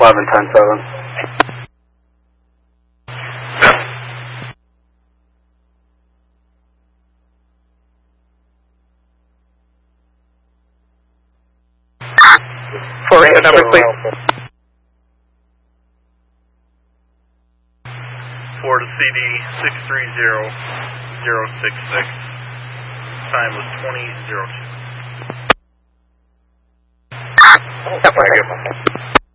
11-10-7. The number, please. 4 to CD 630066. Time was 20:02.